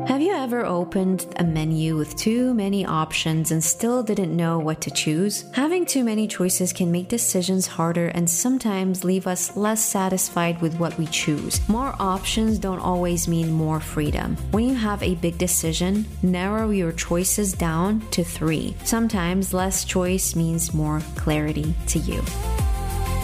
Have you ever opened a menu with too many options and still didn't know what to choose? Having too many choices can make decisions harder and sometimes leave us less satisfied with what we choose. More options don't always mean more freedom. When you have a big decision, narrow your choices down to 3. Sometimes less choice means more clarity to you.